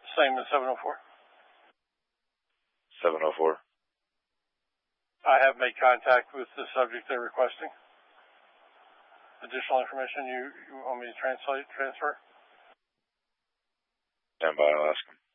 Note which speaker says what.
Speaker 1: Same as 704.
Speaker 2: 704.
Speaker 1: I have made contact with the subject they're requesting. Additional information you want me to transfer?
Speaker 2: Stand by, I'll ask him.